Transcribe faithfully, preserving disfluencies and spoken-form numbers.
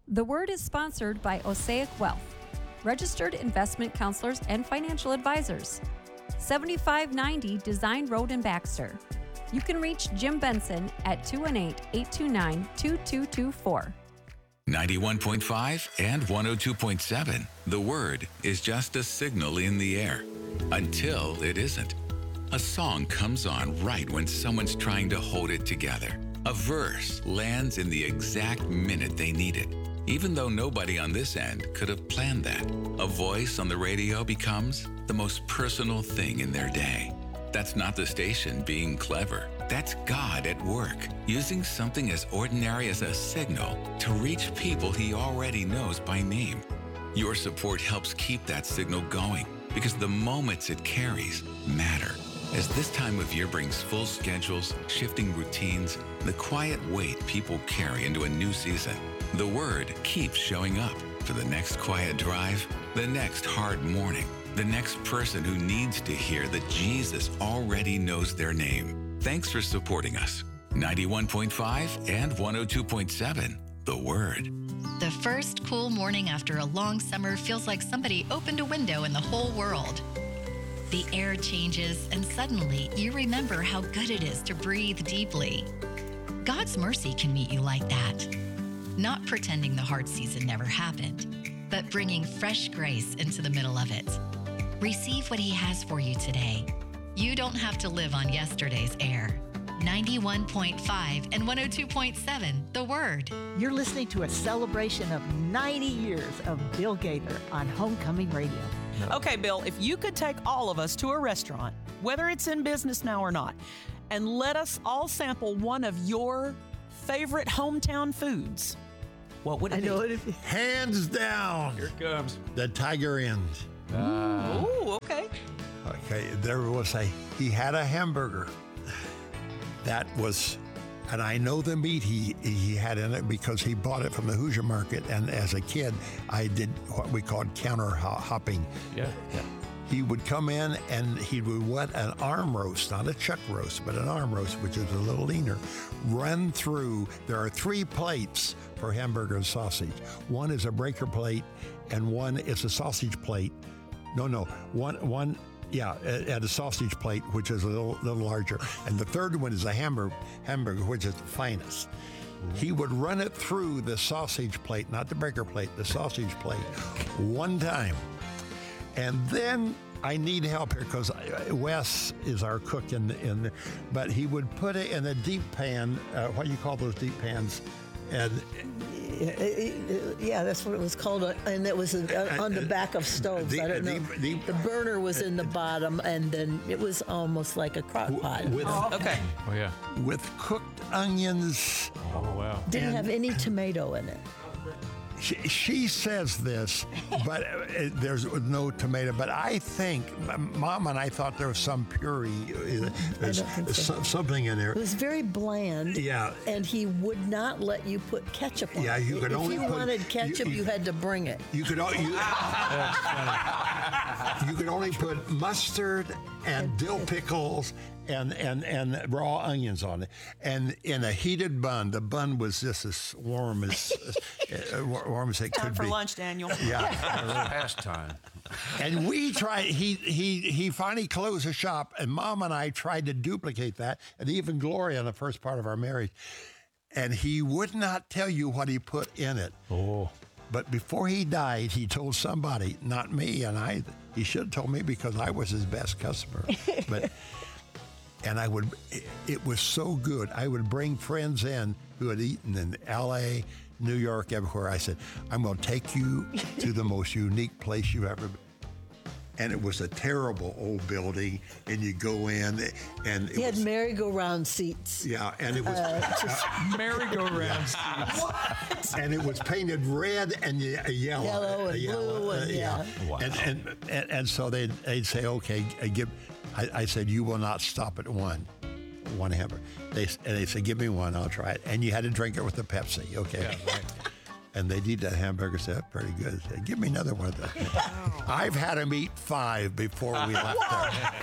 The Word is sponsored by Osaic Wealth, registered investment counselors and financial advisors. seventy-five ninety Design Road in Baxter. You can reach Jim Benson at two one eight, eight two nine, two two two four. ninety-one point five and one oh two point seven. The Word is just a signal in the air until it isn't. A song comes on right when someone's trying to hold it together. A verse lands in the exact minute they need it, even though nobody on this end could have planned that. A voice on the radio becomes the most personal thing in their day. That's not the station being clever. That's God at work, using something as ordinary as a signal to reach people he already knows by name. Your support helps keep that signal going because the moments it carries matter. As this time of year brings full schedules, shifting routines, the quiet weight people carry into a new season, the Word keeps showing up for the next quiet drive, the next hard morning, the next person who needs to hear that Jesus already knows their name. Thanks for supporting us. ninety-one point five and one oh two point seven, The Word. The first cool morning after a long summer feels like somebody opened a window in the whole world. The air changes, and suddenly you remember how good it is to breathe deeply. God's mercy can meet you like that. Not pretending the hard season never happened, but bringing fresh grace into the middle of it. Receive what He has for you today. You don't have to live on yesterday's air. ninety-one point five and one oh two point seven, The Word. You're listening to a celebration of ninety years of Bill Gaither on Homecoming Radio. Okay, Bill, if you could take all of us to a restaurant, whether it's in business now or not, and let us all sample one of your favorite hometown foods, what would it I be? know it. Hands down. Here it comes. The Tiger Inn. Uh, Ooh, okay. Okay, there was a, he had a hamburger that was, and I know the meat he, he had in it because he bought it from the Hoosier Market. And as a kid, I did what we called counter ho- hopping. yeah, yeah. He would come in and he would wet an arm roast, not a chuck roast, but an arm roast, which is a little leaner, run through. There are three plates for hamburger and sausage. One is a breaker plate and one is a sausage plate. No, no, one, one, yeah, at a sausage plate, which is a little, little larger. And the third one is a hamburger, hamburger, which is the finest. He would run it through the sausage plate, not the breaker plate, the sausage plate, one time. And then I need help here because Wes is our cook in the, in the, but he would put it in a deep pan. Uh, what do you call those deep pans? And Yeah, that's what it was called, uh, and it was uh, on the back of stoves. The- I don't know. the- the- The burner was in the bottom, and then it was almost like a crock pot. with Okay. Oh, yeah. with cooked onions. Oh, wow. Didn't and- have any tomato in it. She, she says this, but uh, there's no tomato. But I think, m- Mom and I thought there was some puree. uh, There's think so. so- something in there. It was very bland. Yeah. And he would not let you put ketchup on Yeah, it. you could if only you put- wanted you- ketchup, you, you- had to bring it. You could o- you, you could only put mustard and dill pickles and, and, and raw onions on it. And in a heated bun, the bun was just as warm as uh, warm as it Time could for be. lunch, Daniel. Yeah. Pastime. And we tried, he, he, he finally closed the shop, and Mom and I tried to duplicate that, and even Gloria in the first part of our marriage. And he would not tell you what he put in it. Oh. But before he died, he told somebody, not me, and I, he should have told me because I was his best customer. But, and I would, it, it was so good. I would bring friends in who had eaten in L A, New York, everywhere. I said, I'm going to take you to the most unique place you've ever been. And it was a terrible old building, and you go in, and it He had was, merry-go-round seats. yeah, and it was, Merry-go-round. and it was painted red and ye- yellow, Yellow and Uh, blue and- uh, yeah. Wow. And, and, and and so they'd they'd say, okay, uh, give. I, I said, you will not stop at one, one hamburger. They s- and they said, give me one, I'll try it. And you had to drink it with the Pepsi, okay? Yeah, right. And they'd eat that hamburger, said, pretty good. Said, give me another one of those. I've had them eat five before we left there.